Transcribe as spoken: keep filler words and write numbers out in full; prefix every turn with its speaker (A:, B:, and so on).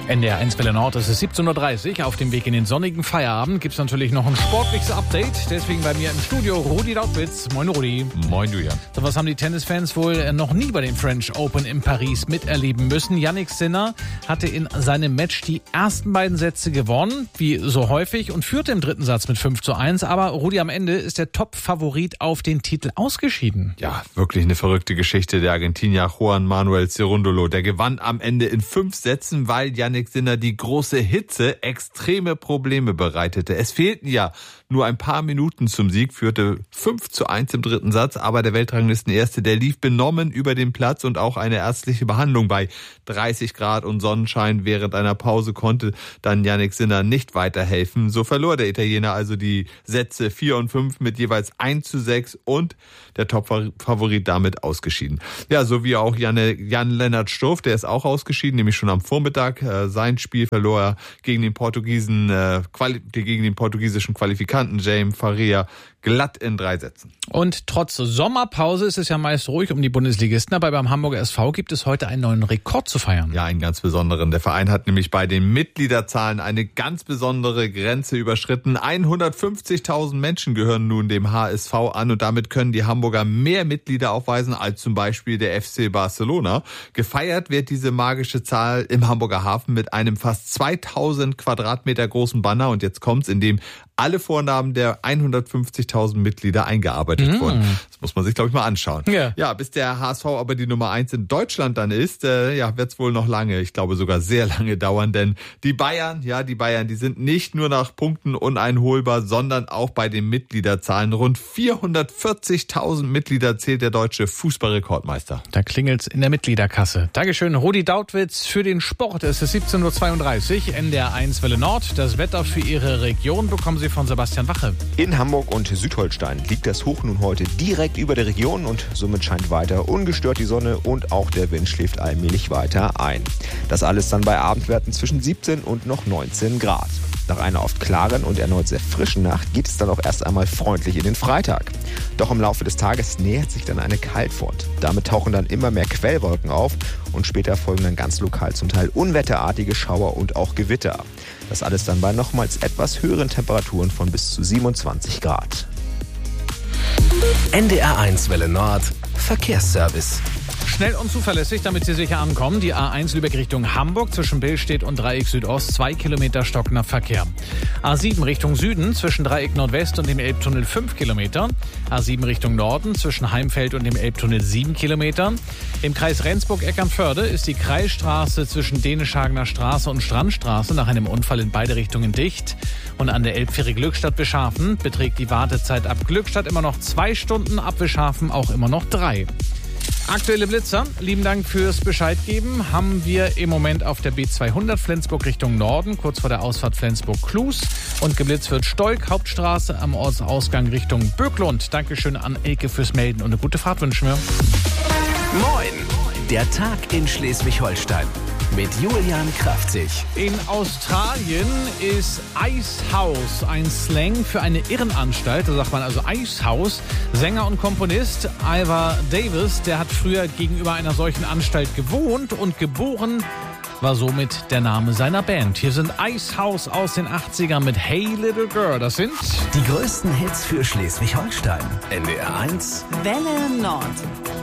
A: N D R eins Welle Nord, es ist siebzehn Uhr dreißig. Auf dem Weg in den sonnigen Feierabend gibt es natürlich noch ein sportliches Update. Deswegen bei mir im Studio Rudi Dautwitz. Moin Rudi.
B: Moin Julian.
A: So, was haben die Tennisfans wohl noch nie bei den French Open in Paris miterleben müssen? Jannik Sinner hatte in seinem Match die ersten beiden Sätze gewonnen, wie so häufig, und führte im dritten Satz mit fünf zu eins. Aber Rudi, am Ende ist der Top-Favorit auf den Titel ausgeschieden.
B: Ja, wirklich eine verrückte Geschichte. Der Argentinier Juan Manuel Cerúndolo, der gewann am Ende in fünf Sätzen, weil Jannik Sinner die große Hitze extreme Probleme bereitete. Es fehlten ja nur ein paar Minuten zum Sieg, führte fünf zu eins im dritten Satz, aber der Weltranglistenerste, der lief benommen über den Platz und auch eine ärztliche Behandlung bei dreißig Grad und Sonnenschein während einer Pause konnte dann Jannik Sinner nicht weiterhelfen. So verlor der Italiener also die Sätze vier und fünf mit jeweils eins zu sechs und der Top-Favorit damit ausgeschieden. Ja, so wie auch Jan-Lennart Struff, der ist auch ausgeschieden, nämlich schon am Vormittag. Sein Spiel verlor er gegen den Portugiesen, äh, quali- gegen den portugiesischen Qualifikanten Jaime Faria glatt in drei Sätzen.
A: Und trotz Sommerpause ist es ja meist ruhig um die Bundesligisten, aber beim Hamburger S V gibt es heute einen neuen Rekord zu feiern.
B: Ja, einen ganz besonderen. Der Verein hat nämlich bei den Mitgliederzahlen eine ganz besondere Grenze überschritten. hundertfünfzigtausend Menschen gehören nun dem H S V an und damit können die Hamburger mehr Mitglieder aufweisen als zum Beispiel der F C Barcelona. Gefeiert wird diese magische Zahl im Hamburger Hafen mit einem fast zweitausend Quadratmeter großen Banner und jetzt kommt's, in dem alle Vornamen der hundertfünfzigtausend Mitglieder eingearbeitet mm. wurden. Das muss man sich, glaube ich, mal anschauen.
A: Ja.
B: ja, bis der H S V aber die Nummer eins in Deutschland dann ist, äh, ja, wird's wohl noch lange, ich glaube sogar sehr lange dauern, denn die Bayern, ja, die Bayern, die sind nicht nur nach Punkten uneinholbar, sondern auch bei den Mitgliederzahlen. Rund vierhundertvierzigtausend Mitglieder zählt der deutsche Fußballrekordmeister.
A: Da klingelt's in der Mitgliederkasse. Dankeschön, Rudi Dautwitz für den Sport. Es ist siebzehn Uhr zweiunddreißig, N D R eins Welle Nord. Das Wetter für Ihre Region bekommen Sie von Sebastian Wache.
C: In Hamburg und Südholstein liegt das Hoch nun heute direkt über der Region und somit scheint weiter ungestört die Sonne und auch der Wind schläft allmählich weiter ein. Das alles dann bei Abendwerten zwischen siebzehn und noch neunzehn Grad. Nach einer oft klaren und erneut sehr frischen Nacht geht es dann auch erst einmal freundlich in den Freitag. Doch im Laufe des Tages nähert sich dann eine Kaltfront. Damit tauchen dann immer mehr Quellwolken auf und später folgen dann ganz lokal zum Teil unwetterartige Schauer und auch Gewitter. Das alles dann bei nochmals etwas höheren Temperaturen von bis zu siebenundzwanzig Grad.
D: N D R eins Welle Nord Verkehrsservice.
A: Schnell und zuverlässig, damit Sie sicher ankommen. Die A eins Lübeck Richtung Hamburg zwischen Billstedt und Dreieck Südost, zwei Kilometer stockender Verkehr. A sieben Richtung Süden zwischen Dreieck Nordwest und dem Elbtunnel fünf Kilometer. A sieben Richtung Norden zwischen Heimfeld und dem Elbtunnel sieben Kilometer. Im Kreis Rendsburg-Eckernförde ist die Kreisstraße zwischen Dänischhagener Straße und Strandstraße nach einem Unfall in beide Richtungen dicht. Und an der Elbfähre Glückstadt-Bischhafen beträgt die Wartezeit ab Glückstadt immer noch zwei Stunden, ab Bischhafen auch immer noch drei. Aktuelle Blitzer, lieben Dank fürs Bescheid geben, haben wir im Moment auf der B zweihundert Flensburg Richtung Norden, kurz vor der Ausfahrt Flensburg-Klus. Und geblitzt wird Stolk, Hauptstraße am Ortsausgang Richtung Böcklund. Dankeschön an Elke fürs Melden und eine gute Fahrt wünschen wir.
D: Moin, der Tag in Schleswig-Holstein mit Julian Kraftzig.
A: In Australien ist Icehouse ein Slang für eine Irrenanstalt. Da sagt man also Icehouse. Sänger und Komponist Ivor Davis, der hat früher gegenüber einer solchen Anstalt gewohnt und geboren war somit der Name seiner Band. Hier sind Icehouse aus den achtzigern mit Hey Little Girl. Das sind
D: die größten Hits für Schleswig-Holstein. N D R eins
E: Welle Nord.